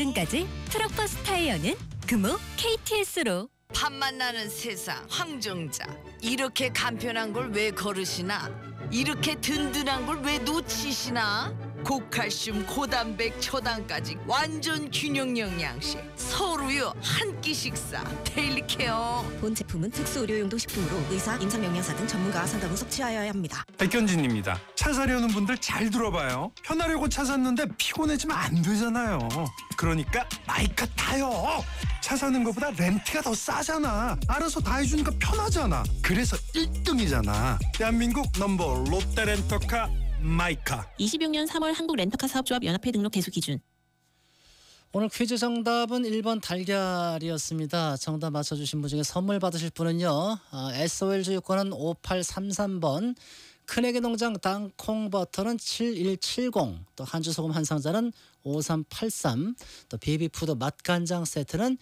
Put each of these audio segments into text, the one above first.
보증까지 트럭버스 타이어는 금호 KTS로. 밥맛 나는 세상 황정자, 이렇게 간편한 걸 왜 거르시나? 이렇게 든든한 걸 왜 놓치시나? 고칼슘, 고단백, 초당까지 완전 균형 영양식 서울우유 한 끼 식사 데일리 케어. 본 제품은 특수 의료용도 식품으로 의사, 임상영양사 등 전문가와 상담 후 섭취하여야 합니다. 백현진입니다. 차 사려는 분들 잘 들어봐요. 편하려고 차 샀는데 피곤해지면 안 되잖아요. 그러니까 마이카 타요. 차 사는 것보다 렌트가 더 싸잖아. 알아서 다 해주니까 편하잖아. 그래서 1등이잖아. 대한민국 넘버 롯데 렌터카 마이카. 26년 3월 한국 렌터카 사업조합 연합회 등록 개수 기준. 오늘 퀴즈 정답은 1번 달걀이었습니다. 정답 맞춰주신 분 중에 선물 받으실 분은요. SOL 주유권은 5833번, 큰애기 농장 땅콩 버터는 7170, 또 한주소금 한 상자는 5383, 또 베이비푸드 맛간장 세트는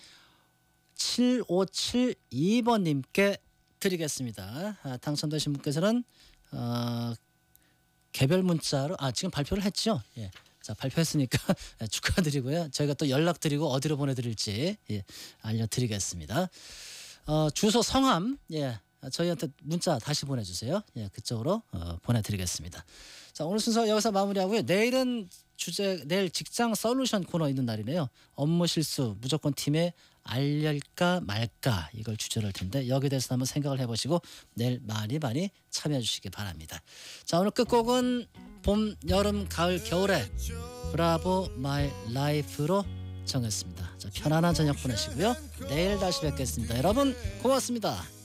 7572번님께 드리겠습니다. 당첨되신 분께서는 개별 문자로 지금 발표를 했죠. 예. 자, 발표했으니까 축하드리고요. 저희가 또 연락드리고 어디로 보내드릴지 알려드리겠습니다. 주소 성함 저희한테 문자 다시 보내주세요. 그쪽으로 보내드리겠습니다. 자, 오늘 순서 여기서 마무리하고요. 내일은 내일 직장 솔루션 코너 있는 날이네요. 업무 실수 무조건 팀에 알릴까 말까 이걸 주제로 할 텐데 여기에 대해서 한번 생각을 해보시고 내일 많이 참여해 주시기 바랍니다. 자, 오늘 끝곡은 봄, 여름, 가을, 겨울에 브라보 마이 라이프로 정했습니다. 자, 편안한 저녁 보내시고요. 내일 다시 뵙겠습니다. 여러분 고맙습니다.